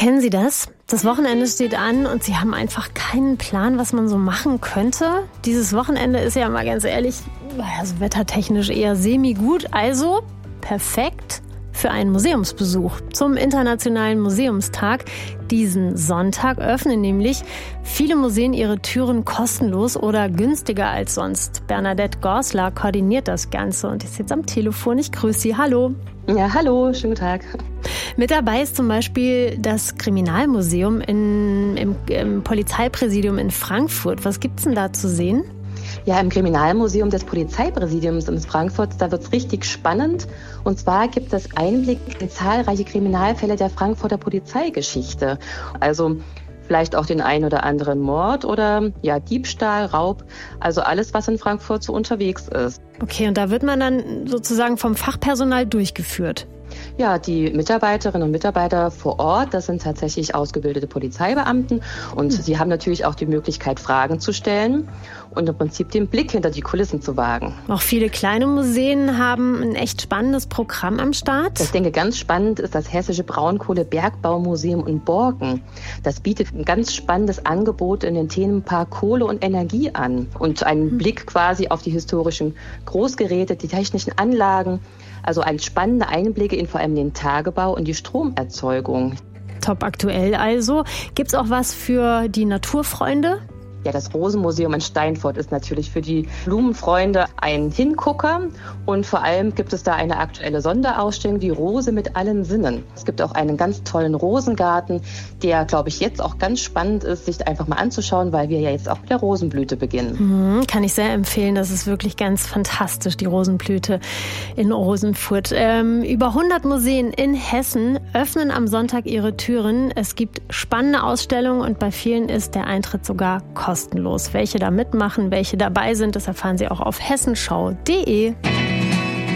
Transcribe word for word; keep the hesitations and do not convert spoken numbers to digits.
Kennen Sie das? Das Wochenende steht an und Sie haben einfach keinen Plan, was man so machen könnte. Dieses Wochenende ist ja mal ganz ehrlich, also wettertechnisch eher semi-gut, also perfekt für einen Museumsbesuch zum Internationalen Museumstag. Diesen Sonntag öffnen nämlich viele Museen ihre Türen kostenlos oder günstiger als sonst. Bernadette Gorsler koordiniert das Ganze und ist jetzt am Telefon. Ich grüße Sie. Hallo. Ja, hallo, schönen Tag. Mit dabei ist zum Beispiel das Kriminalmuseum in, im, im Polizeipräsidium in Frankfurt. Was gibt's denn da zu sehen? Ja, im Kriminalmuseum des Polizeipräsidiums in Frankfurt, da wird's richtig spannend. Und zwar gibt es Einblick in zahlreiche Kriminalfälle der Frankfurter Polizeigeschichte. Also vielleicht auch den einen oder anderen Mord oder ja Diebstahl, Raub, also alles, was in Frankfurt so unterwegs ist. Okay, und da wird man dann sozusagen vom Fachpersonal durchgeführt? Ja, die Mitarbeiterinnen und Mitarbeiter vor Ort, das sind tatsächlich ausgebildete Polizeibeamten und hm. sie haben natürlich auch die Möglichkeit, Fragen zu stellen und im Prinzip den Blick hinter die Kulissen zu wagen. Auch viele kleine Museen haben ein echt spannendes Programm am Start. Ich denke, ganz spannend ist das Hessische Braunkohle-Bergbaumuseum in Borken. Das bietet ein ganz spannendes Angebot in den Themenpark Kohle und Energie an und einen hm. Blick quasi auf die historischen Großgeräte, die technischen Anlagen. Also ein spannender Einblicke in vor allem den Tagebau und die Stromerzeugung. Top aktuell also. Gibt's auch was für die Naturfreunde? Ja, das Rosenmuseum in Steinfurt ist natürlich für die Blumenfreunde ein Hingucker. Und vor allem gibt es da eine aktuelle Sonderausstellung, die Rose mit allen Sinnen. Es gibt auch einen ganz tollen Rosengarten, der, glaube ich, jetzt auch ganz spannend ist, sich einfach mal anzuschauen, weil wir ja jetzt auch mit der Rosenblüte beginnen. Mhm, kann ich sehr empfehlen. Das ist wirklich ganz fantastisch, die Rosenblüte in Rosenfurt. Ähm, über hundert Museen in Hessen öffnen am Sonntag ihre Türen. Es gibt spannende Ausstellungen und bei vielen ist der Eintritt sogar kostenlos. Kostenlos. Welche da mitmachen, welche dabei sind, das erfahren Sie auch auf hessenschau punkt de.